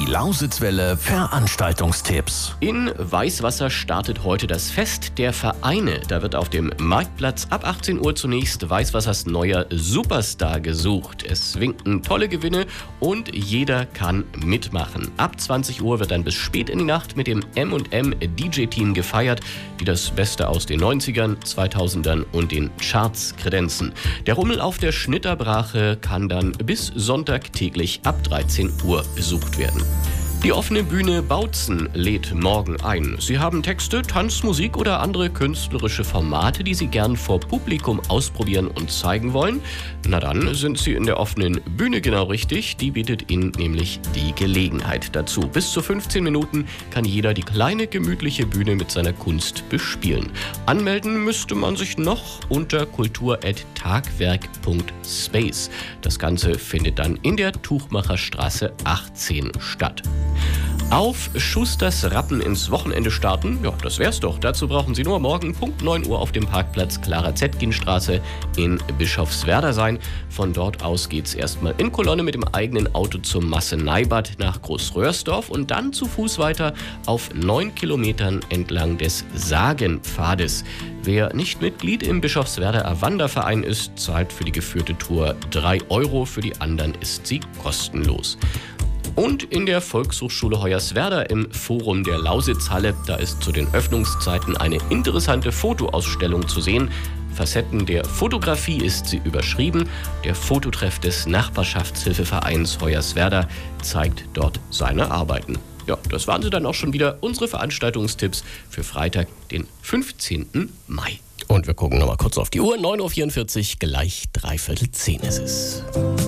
Lausitzwelle Veranstaltungstipps. In Weißwasser startet heute das Fest der Vereine. Da wird auf dem Marktplatz ab 18 Uhr zunächst Weißwassers neuer Superstar gesucht. Es winken tolle Gewinne und jeder kann mitmachen. Ab 20 Uhr wird dann bis spät in die Nacht mit dem M&M DJ-Team gefeiert, die das Beste aus den 90ern, 2000ern und den Charts kredenzen. Der Rummel auf der Schnitterbrache kann dann bis Sonntag täglich ab 13 Uhr besucht werden. Die offene Bühne Bautzen lädt morgen ein. Sie haben Texte, Tanz, Musik oder andere künstlerische Formate, die Sie gern vor Publikum ausprobieren und zeigen wollen? Na dann sind Sie in der offenen Bühne genau richtig. Die bietet Ihnen nämlich die Gelegenheit dazu. Bis zu 15 Minuten kann jeder die kleine, gemütliche Bühne mit seiner Kunst bespielen. Anmelden müsste man sich noch unter kultur@tagwerk.space. Das Ganze findet dann in der Tuchmacherstraße 18 statt. Auf Schusters Rappen ins Wochenende starten? Ja, das wär's doch. Dazu brauchen Sie nur morgen Punkt 9 Uhr auf dem Parkplatz Clara-Zetkin-Straße in Bischofswerda sein. Von dort aus geht's erstmal in Kolonne mit dem eigenen Auto zum Masseneibad nach Großröhrsdorf und dann zu Fuß weiter auf 9 Kilometern entlang des Sagenpfades. Wer nicht Mitglied im Bischofswerder Wanderverein ist, zahlt für die geführte Tour 3 Euro. Für die anderen ist sie kostenlos. Und in der Volkshochschule Hoyerswerda im Forum der Lausitzhalle, da ist zu den Öffnungszeiten eine interessante Fotoausstellung zu sehen. Facetten der Fotografie ist sie überschrieben. Der Fototreff des Nachbarschaftshilfevereins Hoyerswerda zeigt dort seine Arbeiten. Ja, das waren sie dann auch schon wieder, unsere Veranstaltungstipps für Freitag, den 15. Mai. Und wir gucken nochmal kurz auf die Uhr. 9.44 Uhr, gleich 9:45 ist es.